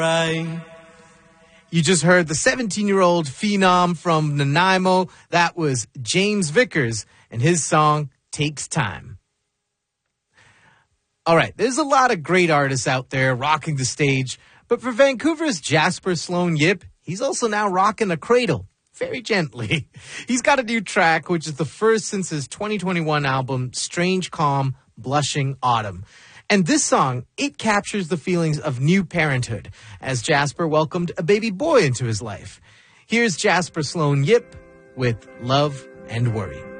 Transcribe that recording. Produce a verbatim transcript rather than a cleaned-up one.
Right. You just heard the seventeen-year-old phenom from Nanaimo. That was James Vickers, and his song, Takes Time. All right, there's a lot of great artists out there rocking the stage, but for Vancouver's Jasper Sloan Yip, he's also now rocking a cradle, very gently. He's got a new track, which is the first since his twenty twenty-one album, Strange Calm, Blushing Autumn. And this song, it captures the feelings of new parenthood as Jasper welcomed a baby boy into his life. Here's Jasper Sloan Yip with Love and Worry.